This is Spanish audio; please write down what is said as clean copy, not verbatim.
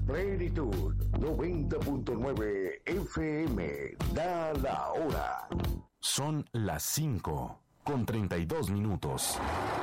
Plenitud 90.9 FM. Da la hora. Son las 5:32.